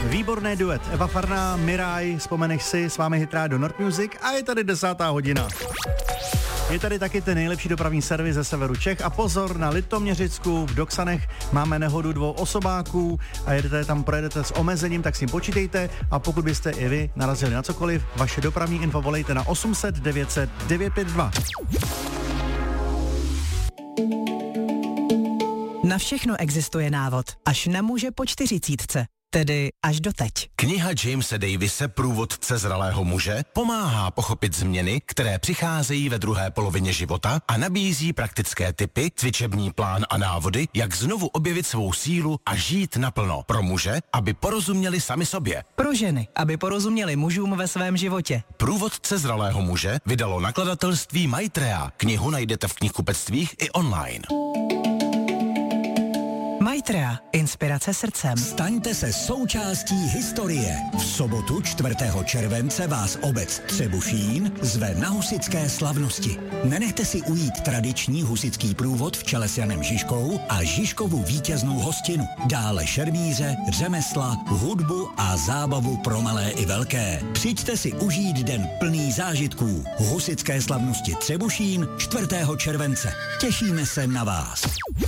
Výborný duet. Eva Farná, Miraj, vzpomeneš si, s vámi Hit Radio Nord Music a je tady 10. hodina. Je tady taky ten nejlepší dopravní servis ze severu Čech a pozor, na Litoměřicku v Doksanech máme nehodu 2 osobáků a projedete s omezením, tak s tím počítejte a pokud byste i vy narazili na cokoliv, vaše dopravní info volejte na 800 900 952. Na všechno existuje návod, až na muže po 40. Tedy až doteď. Kniha Jamese Davise Průvodce zralého muže pomáhá pochopit změny, které přicházejí ve druhé polovině života a nabízí praktické tipy, cvičební plán a návody, jak znovu objevit svou sílu a žít naplno. Pro muže, aby porozuměli sami sobě. Pro ženy, aby porozuměli mužům ve svém životě. Průvodce zralého muže vydalo nakladatelství Maitreya. Knihu najdete v knihkupectvích i online. Maitreya. Inspirace srdcem. Staňte se součástí historie. V sobotu 4. července vás obec Třebušín zve na husitské slavnosti. Nenechte si ujít tradiční husitský průvod v čele s Janem Žižkou a Žižkovu vítěznou hostinu. Dále šermíře, řemesla, hudbu a zábavu pro malé i velké. Přijďte si užít den plný zážitků. Husitské slavnosti Třebušín 4. července. Těšíme se na vás.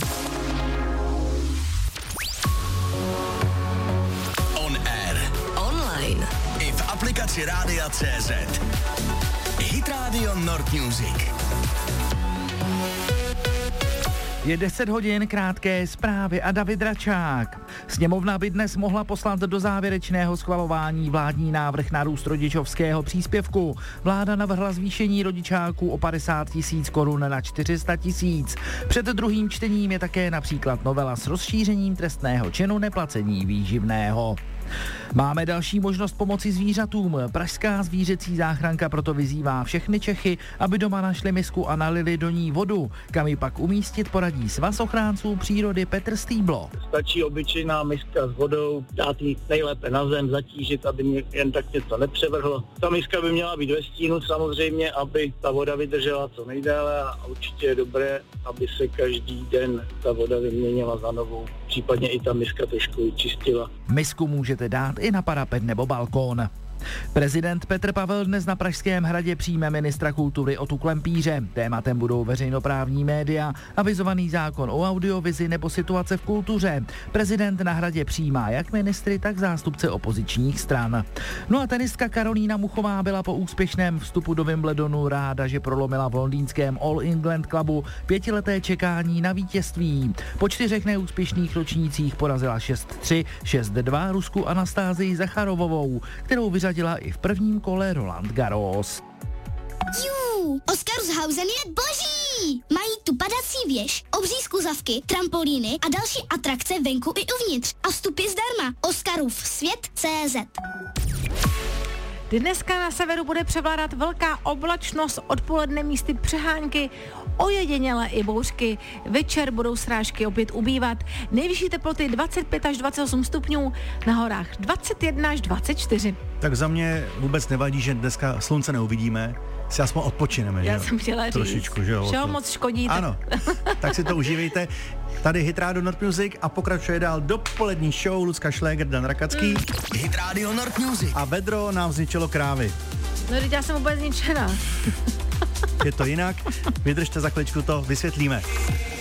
I v aplikaci Rádia.cz. Hit Radio Nord Music. Je 10 hodin, krátké zprávy a David Račák. Sněmovna by dnes mohla poslat do závěrečného schvalování vládní návrh na růst rodičovského příspěvku. Vláda navrhla zvýšení rodičáků o 50 000 korun na 400 000. Před druhým čtením je také například novela s rozšířením trestného činu neplacení výživného. Máme další možnost pomoci zvířatům. Pražská zvířecí záchranka proto vyzývá všechny Čechy, aby doma našli misku a nalili do ní vodu. Kam ji pak umístit, poradí Svaz ochránců přírody Petr Stýblo. Stačí obyčejná miska s vodou, dát ji nejlépe na zem, zatížit, aby mě jen tak něco nepřevrhlo. Ta miska by měla být ve stínu samozřejmě, aby ta voda vydržela co nejdéle a určitě je dobré, aby se každý den ta voda vyměnila za novou. Případně i ta miska trošku vyčistila. Misku můžete dát i na parapet nebo balkón. Prezident Petr Pavel dnes na Pražském hradě přijme ministra kultury Otu Klempíře. Tématem budou veřejnoprávní média, avizovaný zákon o audiovizi nebo situace v kultuře. Prezident na hradě přijímá jak ministry, tak zástupce opozičních stran. No a tenistka Karolína Muchová byla po úspěšném vstupu do Wimbledonu ráda, že prolomila v londýnském All England Clubu 5leté čekání na vítězství. Po 4 neúspěšných ročnících porazila 6-3, 6-2 Rusku Anastázii Zacharovovou, kterou vyřadila i v prvním kole Roland Garros. Oscarshausen je boží! Mají tu padací věž, obří skluzavky, trampolíny a další atrakce venku i uvnitř. A vstupy zdarma. Oscarův svět.cz. Dneska na severu bude převládat velká oblačnost, odpoledne místy přehánky, ojedinělé i bouřky. Večer budou srážky opět ubývat. Nejvyšší teploty 25 až 28 stupňů, na horách 21 až 24. Tak za mě vůbec nevadí, že dneska slunce neuvidíme, si aspoň odpočineme. Já jsem chtěla říct, trošičku, že jo? Všeho moc škodí. Ano, tak si to užívejte. Tady Hit Radio Nord Music a pokračuje dál dopolední show Lucka Šléger, Dan Rakacký. Hit Radio Nord Music. A vedro nám zničilo krávy. No, teď já jsem úplně zničená. Je to jinak. Vydržte za chviličku, to vysvětlíme.